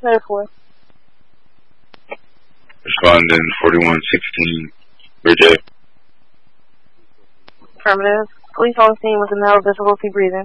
Therefore. Responding 4116, Bridge A. Affirmative. Police on scene with a male with difficulty breathing.